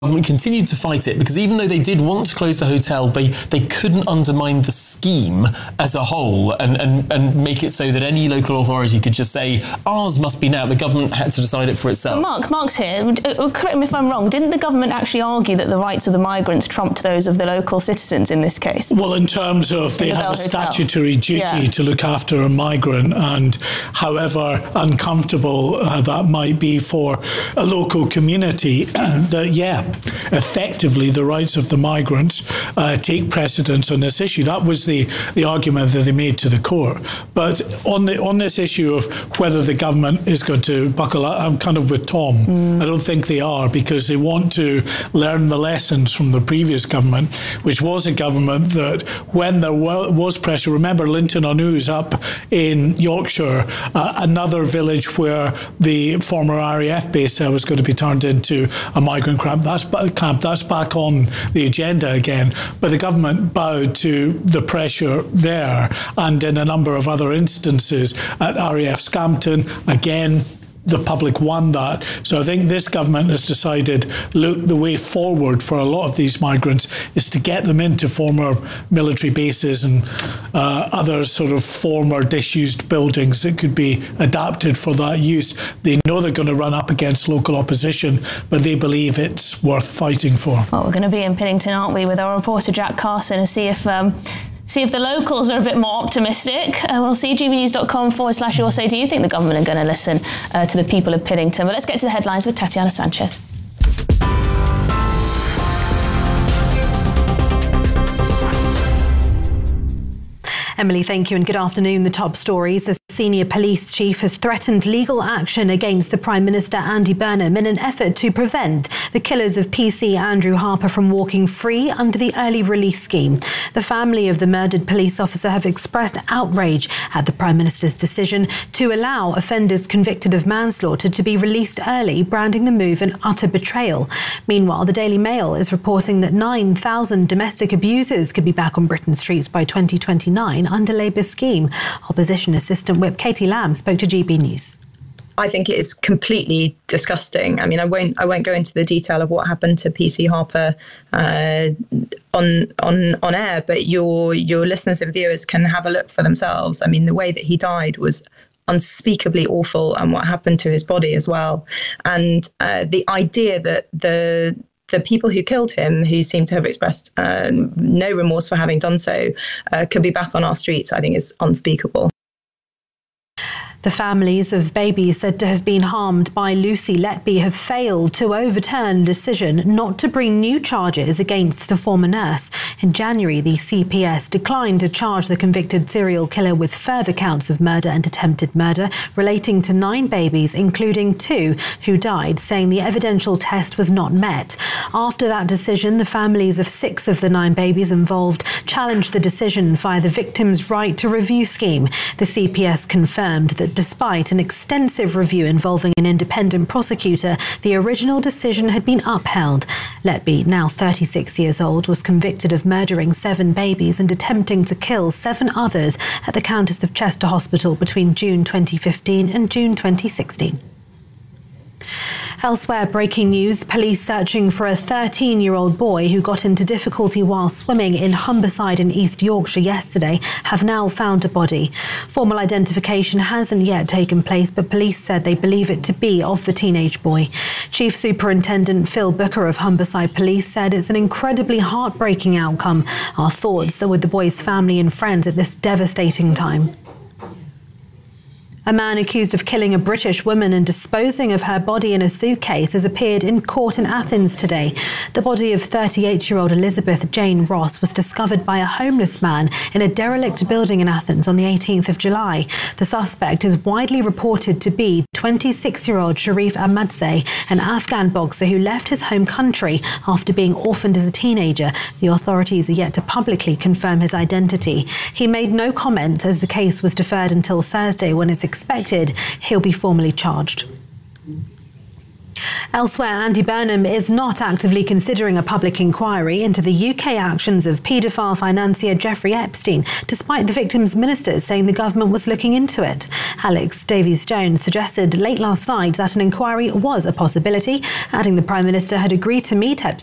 government continued to fight it because even though they did want to close the hotel, they couldn't undermine the scheme as a whole and make it so that any local authority could just say, ours must be now. The government had to decide it for itself. Mark's here. Correct me if I'm wrong. Didn't the government actually argue that the rights of the migrants trumped those of the local citizens in this case? Well, in terms of they have a statutory duty to look after a migrant, and however uncomfortable that might be for a local community, effectively the rights of the migrants take precedence on this issue. That was the argument that they made to the court. But on this issue of whether the government is going to buckle up, I'm kind of with Tom. I don't think they are, because they want to learn the lessons from the previous government, which was a government that when there was pressure, remember Linton-on-Ouse up in Yorkshire, another village where the former RAF base there was going to be turned into a migrant camp. That's back on the agenda again. But the government bowed to the pressure there, and in a number of other instances at RAF Scampton, again, the public won that. So I think this government has decided, look, the way forward for a lot of these migrants is to get them into former military bases and other sort of former disused buildings that could be adapted for that use. They know they're going to run up against local opposition, but they believe it's worth fighting for. Well, we're going to be in Piddington, aren't we, with our reporter Jack Carson, and see if the locals are a bit more optimistic. We'll see. gbnews.com/Your Say. Do you think the government are going to listen to the people of Piddington? But let's get to the headlines with Tatiana Sanchez. Emily, thank you and good afternoon. The top stories. A senior police chief has threatened legal action against the Prime Minister Andy Burnham in an effort to prevent the killers of PC Andrew Harper from walking free under the early release scheme. The family of the murdered police officer have expressed outrage at the Prime Minister's decision to allow offenders convicted of manslaughter to be released early, branding the move an utter betrayal. Meanwhile, the Daily Mail is reporting that 9,000 domestic abusers could be back on Britain's streets by 2029 under Labour's scheme. Opposition Assistant Whip Katie Lamb spoke to GB News. I think it is completely disgusting. I mean, I won't go into the detail of what happened to PC Harper on air, but your listeners and viewers can have a look for themselves. I mean, the way that he died was unspeakably awful, and what happened to his body as well. And the idea that the people who killed him, who seem to have expressed no remorse for having done so, could be back on our streets, I think is unspeakable. The families of babies said to have been harmed by Lucy Letby have failed to overturn a decision not to bring new charges against the former nurse. In January, the CPS declined to charge the convicted serial killer with further counts of murder and attempted murder relating to 9 babies, including 2 who died, saying the evidential test was not met. After that decision, the families of 6 of the 9 babies involved challenged the decision via the Victims' Right to Review scheme. The CPS confirmed that despite an extensive review involving an independent prosecutor, the original decision had been upheld. Letby, now 36 years old, was convicted of murdering 7 babies and attempting to kill 7 others at the Countess of Chester Hospital between June 2015 and June 2016. Elsewhere, breaking news, police searching for a 13-year-old boy who got into difficulty while swimming in Humberside in East Yorkshire yesterday have now found a body. Formal identification hasn't yet taken place, but police said they believe it to be of the teenage boy. Chief Superintendent Phil Booker of Humberside Police said it's an incredibly heartbreaking outcome. Our thoughts are with the boy's family and friends at this devastating time. A man accused of killing a British woman and disposing of her body in a suitcase has appeared in court in Athens today. The body of 38-year-old Elizabeth Jane Ross was discovered by a homeless man in a derelict building in Athens on the 18th of July. The suspect is widely reported to be 26-year-old Sharif Ahmadzai, an Afghan boxer who left his home country after being orphaned as a teenager. The authorities are yet to publicly confirm his identity. He made no comment as the case was deferred until Thursday, when it's expected he'll be formally charged. Elsewhere, Andy Burnham is not actively considering a public inquiry into the UK actions of paedophile financier Jeffrey Epstein, despite the victim's ministers saying the government was looking into it. Alex Davies-Jones suggested late last night that an inquiry was a possibility, adding the Prime Minister had agreed to meet Epstein